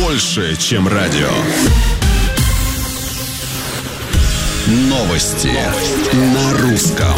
больше, чем радио. Новости на русском.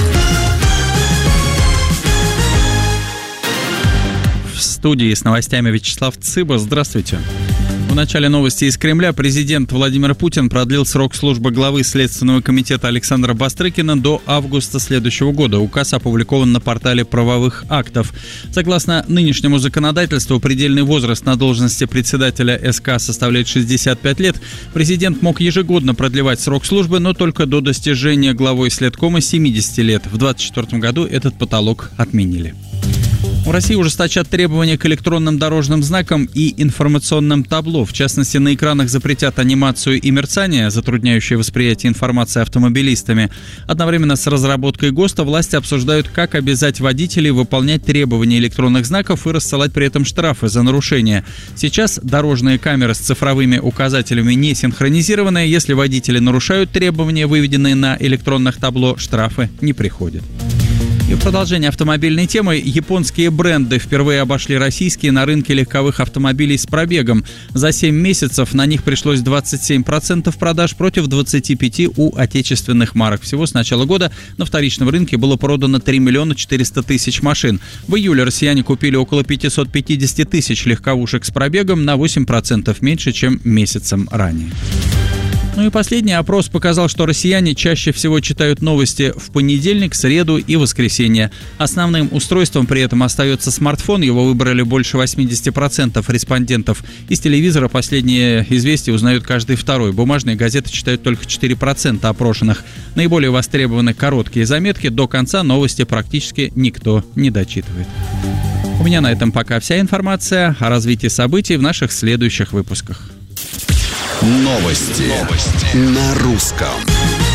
В студии с новостями Вячеслав Цыба. Здравствуйте. В начале новости из Кремля. Президент Владимир Путин продлил срок службы главы Следственного комитета Александра Бастрыкина до августа следующего года. Указ опубликован на портале правовых актов. Согласно нынешнему законодательству, предельный возраст на должности председателя СК составляет 65 лет. Президент мог ежегодно продлевать срок службы, но только до достижения главой Следкома 70 лет. В 2024 году этот потолок отменили. В России ужесточат требования к электронным дорожным знакам и информационным табло. В частности, на экранах запретят анимацию и мерцание, затрудняющие восприятие информации автомобилистами. Одновременно с разработкой ГОСТа власти обсуждают, как обязать водителей выполнять требования электронных знаков и рассылать при этом штрафы за нарушения. Сейчас дорожные камеры с цифровыми указателями не синхронизированы. Если водители нарушают требования, выведенные на электронных табло, штрафы не приходят. И в продолжение автомобильной темы, японские бренды впервые обошли российские на рынке легковых автомобилей с пробегом. За 7 месяцев на них пришлось 27% продаж против 25% у отечественных марок. Всего с начала года на вторичном рынке было продано 3 миллиона 400 тысяч машин. В июле россияне купили около 550 тысяч легковушек с пробегом, на 8% меньше, чем месяцем ранее. Ну и последний опрос показал, что россияне чаще всего читают новости в понедельник, среду и воскресенье. Основным устройством при этом остается смартфон. Его выбрали больше 80% респондентов. Из телевизора последние известия узнают каждый второй. Бумажные газеты читают только 4% опрошенных. Наиболее востребованы короткие заметки. До конца новости практически никто не дочитывает. У меня на этом пока вся информация. О развитии событий в наших следующих выпусках. Новости на русском.